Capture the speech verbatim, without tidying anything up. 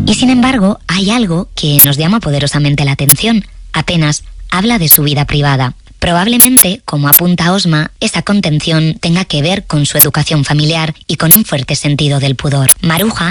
Y sin embargo, hay algo que nos llama poderosamente la atención. Apenas habla de su vida privada. Probablemente, como apunta Osma, esa contención tenga que ver con su educación familiar y con un fuerte sentido del pudor. Maruja